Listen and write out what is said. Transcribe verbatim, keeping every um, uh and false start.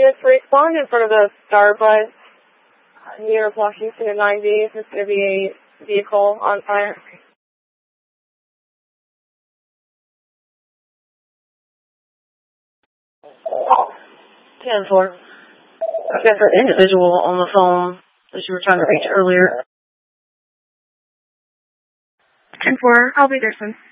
units respond in front of the Starbus near Washington and ninety. There's going to be a vehicle on fire. ten four. I got the individual on the phone that you were trying to reach earlier. ten four, I'll be there soon.